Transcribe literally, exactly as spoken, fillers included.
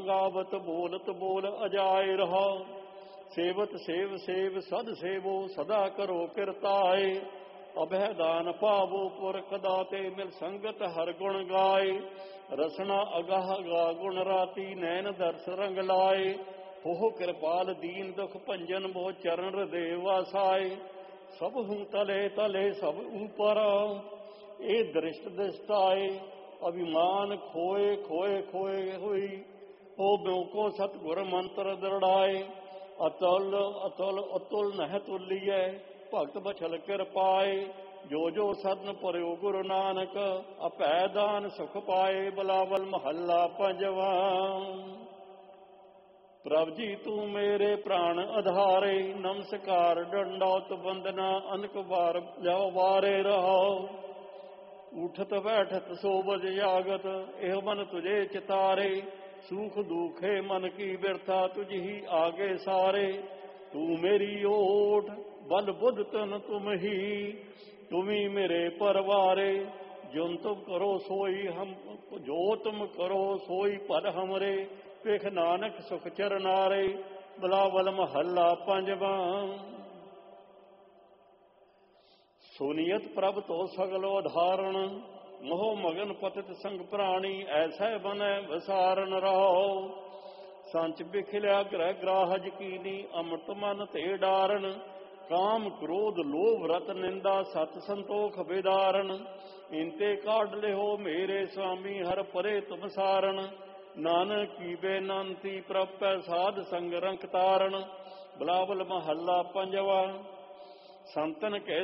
गावत बोलत बोल अजाय रहा। सेवत सेव सेव सद सेवो सदा करो किरताए। अभय दान पावो पुरख दाते मिल संगत हर गुण गाए। रसना अगाह गा गुण राती नैन दर्श रंग लाए। हो कृपाल दीन दुख भंजन मोह चरण हृदय वासाए। सब हूँ तले तले सब ऊपर ए दृष्ट दृष्टाए। अभिमान खोए खोए खोए हुई ओ ब्यों सतगुर मंत्र दृढ़ाए। अतुल अतुल अतुल नह तुलिय भगत बछल कृपाए। जो जो सदन पर्यो गुरु नानक अपै दान सुख पाए। बिलावल महला पंजवा। प्रभ जी तू मेरे प्राण आधारे। नमस्कार दंडौत वंदना अनक बार वारे रहो। उठत बैठत सोबत जागत एह मन तुझे चितारे। सूख दुखे मन की बिरथा तुझ ही आगे सारे। तू मेरी ओट बल बुध तन तुम ही तुम ही मेरे परवारे। जो तुम करो सोई हम जो तुम करो सोई पर हमरे। पेख नानक सुख चरनारे। बिलावल महला पंजवा। सुनियत प्रभ तो सगलो धारण मोह मगन पतित संग प्राणी। ऐसा बन विसारण रहो। संच बिखिल्या ग्रह ग्राहज कीनी अमृत मन ते डारण। काम क्रोध लोभ रत निंदा सत संतोख विदारण। इनते काढ़ लिहो मेरे स्वामी हर परे तुम सारण। नानक की बेनंती प्रभ साध संग रंक तारण। बिलावल महला पंजवा। संतन के